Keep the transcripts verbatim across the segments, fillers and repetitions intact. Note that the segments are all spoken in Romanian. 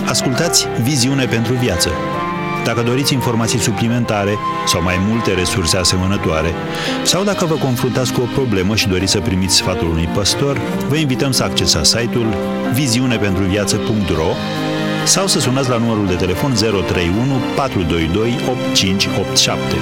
Ascultați Viziune pentru Viață. Dacă doriți informații suplimentare sau mai multe resurse asemănătoare, sau dacă vă confruntați cu o problemă și doriți să primiți sfatul unui păstor, vă invităm să accesați site-ul viziune pentru viață punct ro sau să sunați la numărul de telefon zero trei unu patru doi doi opt cinci opt șapte.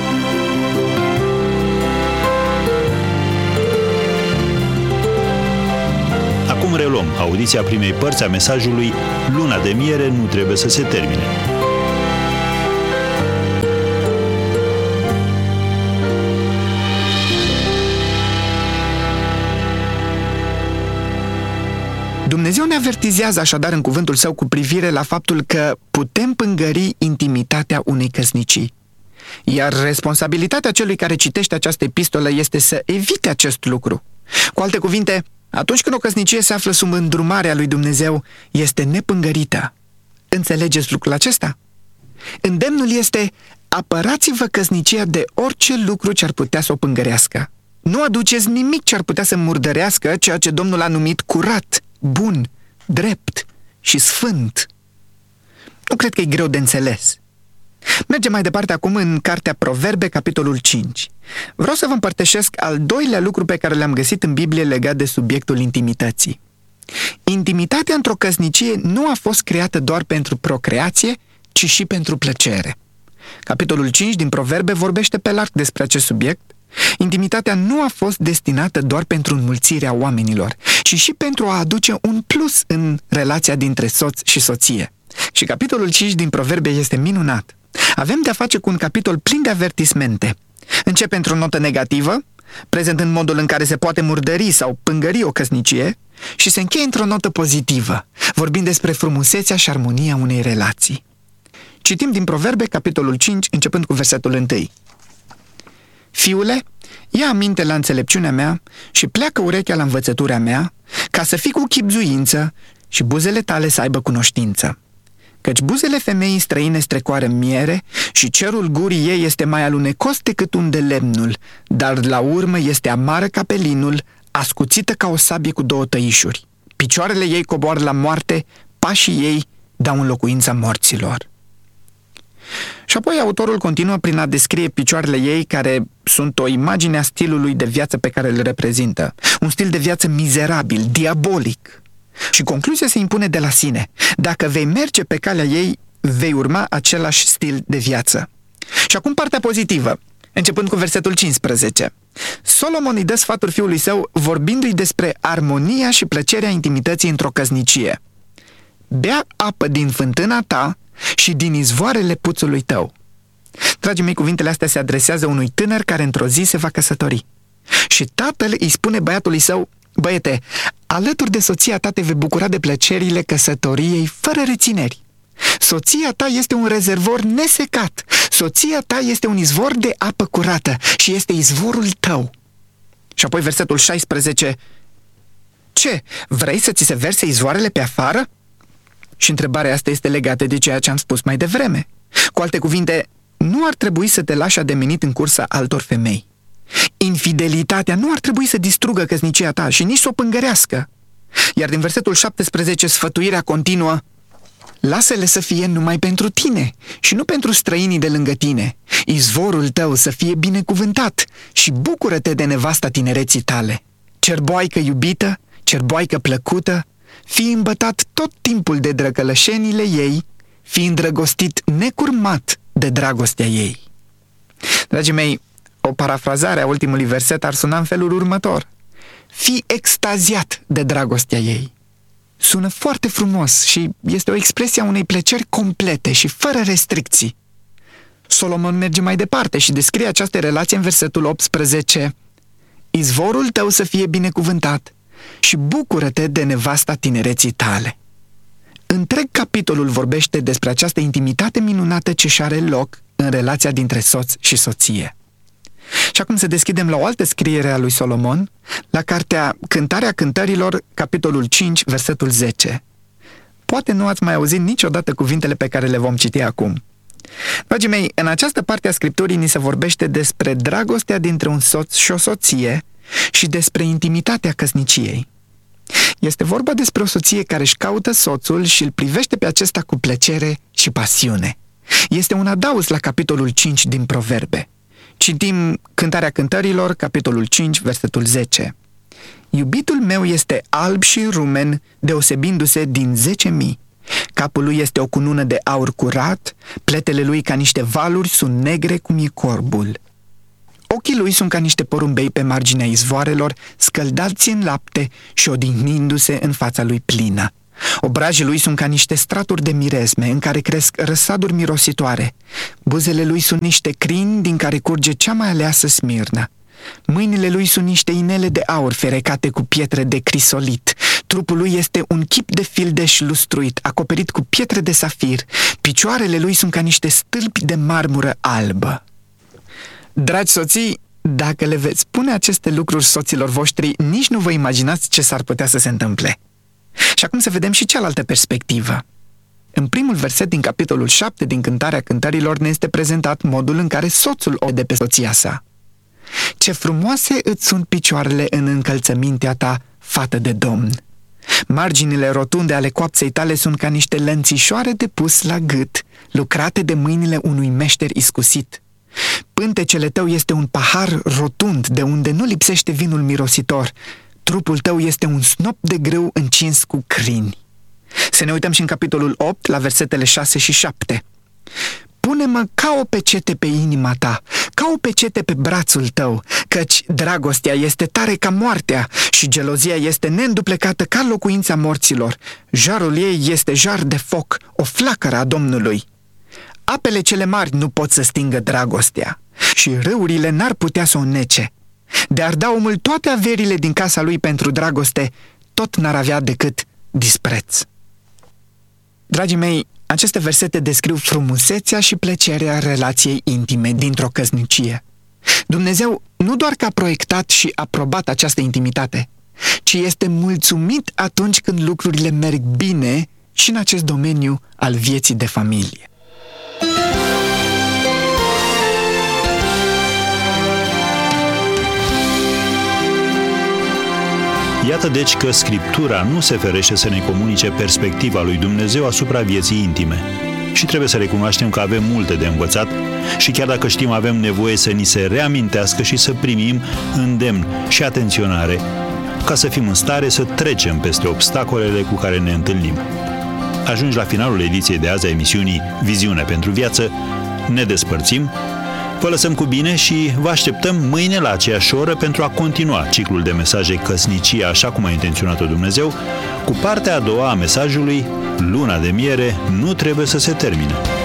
Acum reluăm audiția primei părți a mesajului Luna de miere nu trebuie să se termine. Dumnezeu ne avertizează așadar în cuvântul său cu privire la faptul că putem pângări intimitatea unei căsnicii. Iar responsabilitatea celui care citește această epistolă este să evite acest lucru. Cu alte cuvinte, atunci când o căsnicie se află sub îndrumarea lui Dumnezeu, este nepângărită. Înțelegeți lucrul acesta? Îndemnul este: apărați-vă căsnicia de orice lucru ce ar putea să o pângărească. Nu aduceți nimic ce ar putea să murdărească ceea ce Domnul a numit curat, bun, drept și sfânt. Nu cred că e greu de înțeles. Mergem mai departe acum în Cartea Proverbe, capitolul cinci. Vreau să vă împărtășesc al doilea lucru pe care l-am găsit în Biblie legat de subiectul intimității. Intimitatea într-o căsnicie nu a fost creată doar pentru procreație, ci și pentru plăcere. Capitolul cinci din Proverbe vorbește pe larg despre acest subiect. Intimitatea nu a fost destinată doar pentru înmulțirea oamenilor, ci și pentru a aduce un plus în relația dintre soț și soție. Și capitolul cinci din Proverbe este minunat. Avem de-a face cu un capitol plin de avertismente. Începe într-o notă negativă, prezentând modul în care se poate murdări sau pângări o căsnicie, și se încheie într-o notă pozitivă, vorbind despre frumusețea și armonia unei relații. Citim din Proverbe, capitolul cinci, începând cu versetul unu. Fiule, ia aminte la înțelepciunea mea și pleacă urechea la învățătura mea, ca să fii cu chibzuință și buzele tale să aibă cunoștință. Căci buzele femeii străine strecoară miere și cerul gurii ei este mai alunecos decât un de lemnul, dar la urmă este amară ca pelinul, ascuțită ca o sabie cu două tăișuri. Picioarele ei coboară la moarte, pașii ei dau în locuința morților. Și apoi autorul continuă prin a descrie picioarele ei, care sunt o imagine a stilului de viață pe care îl reprezintă. Un stil de viață mizerabil, diabolic. Și concluzia se impune de la sine. Dacă vei merge pe calea ei, vei urma același stil de viață. Și acum partea pozitivă, începând cu versetul cincisprezece. Solomon îi dă sfaturi fiului său, vorbindu-i despre armonia și plăcerea intimității într-o căsnicie. Bea apă din fântâna ta și din izvoarele puțului tău. Dragii mei, cuvintele astea se adresează unui tânăr care într-o zi se va căsători. Și tatăl îi spune băiatului său: băiete, alături de soția ta te vei bucura de plăcerile căsătoriei fără rețineri. Soția ta este un rezervor nesecat. Soția ta este un izvor de apă curată și este izvorul tău. Și apoi versetul șaisprezece. Ce? Vrei să ți se verse izvoarele pe afară? Și întrebarea asta este legată de ceea ce am spus mai devreme. Cu alte cuvinte, nu ar trebui să te lași ademenit în cursa altor femei. Infidelitatea nu ar trebui să distrugă căsnicia ta și nici să o pângărească. Iar din versetul șaptesprezece, sfătuirea continuă: lasă-le să fie numai pentru tine și nu pentru străinii de lângă tine. Izvorul tău să fie binecuvântat și bucură-te de nevasta tinereții tale. Cerboaică iubită, cerboaică plăcută, fii îmbătat tot timpul de drăgălășenile ei, fii îndrăgostit necurmat de dragostea ei. Dragii mei, o parafrazare a ultimului verset ar suna în felul următor: fii extaziat de dragostea ei. Sună foarte frumos și este o expresie a unei plăceri complete și fără restricții. Solomon merge mai departe și descrie această relație în versetul optsprezece. Izvorul tău să fie binecuvântat și bucură-te de nevasta tinereții tale. Întreg capitolul vorbește despre această intimitate minunată ce și are loc în relația dintre soț și soție. Și acum să deschidem la o altă scriere a lui Solomon, la cartea Cântarea Cântărilor, capitolul cinci, versetul zece. Poate nu ați mai auzit niciodată cuvintele pe care le vom citi acum. Dragii mei, în această parte a Scripturii ni se vorbește despre dragostea dintre un soț și o soție și despre intimitatea căsniciei. Este vorba despre o soție care își caută soțul și îl privește pe acesta cu plăcere și pasiune. Este un adaos la capitolul cinci din Proverbe. Citim Cântarea Cântărilor, capitolul cinci, versetul zece. Iubitul meu este alb și rumen, deosebindu-se din zece mii. Capul lui este o cunună de aur curat, pletele lui ca niște valuri sunt negre cum e corbul. Ochii lui sunt ca niște porumbei pe marginea izvoarelor, scăldați în lapte și odihnindu-se în fața lui plină. Obrajii lui sunt ca niște straturi de mirezme în care cresc răsaduri mirositoare. Buzele lui sunt niște crini din care curge cea mai aleasă smirnă. Mâinile lui sunt niște inele de aur ferecate cu pietre de crisolit. Trupul lui este un chip de fildeș lustruit, acoperit cu pietre de safir. Picioarele lui sunt ca niște stâlpi de marmură albă. Dragi soții, dacă le veți spune aceste lucruri soților voștri, nici nu vă imaginați ce s-ar putea să se întâmple. Și acum să vedem și cealaltă perspectivă. În primul verset din capitolul șapte din Cântarea Cântărilor ne este prezentat modul în care soțul o vede pe soția sa. Ce frumoase îți sunt picioarele în încălțămintea ta, fată de domn! Marginile rotunde ale coapsei tale sunt ca niște lănțișoare de pus la gât, lucrate de mâinile unui meșter iscusit. Pântecele tău este un pahar rotund, de unde nu lipsește vinul mirositor. Trupul tău este un snop de grâu încins cu crini. Să ne uităm și în capitolul opt, la versetele șase și șapte. Pune-mă ca o pecete pe inima ta, ca o pecete pe brațul tău, căci dragostea este tare ca moartea și gelozia este neînduplecată ca locuința morților. Jarul ei este jar de foc, o flacără a Domnului. Apele cele mari nu pot să stingă dragostea și râurile n-ar putea să o nece. De-ar da omul toate averile din casa lui pentru dragoste, tot n-ar avea decât dispreț. Dragii mei, aceste versete descriu frumusețea și plăcerea relației intime dintr-o căsnicie. Dumnezeu nu doar că a proiectat și aprobat această intimitate, ci este mulțumit atunci când lucrurile merg bine și în acest domeniu al vieții de familie. Iată deci că Scriptura nu se ferește să ne comunice perspectiva lui Dumnezeu asupra vieții intime. Și trebuie să recunoaștem că avem multe de învățat și chiar dacă știm, avem nevoie să ni se reamintească și să primim îndemn și atenționare ca să fim în stare să trecem peste obstacolele cu care ne întâlnim. Ajungi la finalul ediției de azi a emisiunii Viziune pentru Viață. Ne despărțim. Vă lăsăm cu bine și vă așteptăm mâine la aceeași oră pentru a continua ciclul de mesaje Căsnicia așa cum a intenționat-o Dumnezeu, cu partea a doua a mesajului Luna de miere nu trebuie să se termine.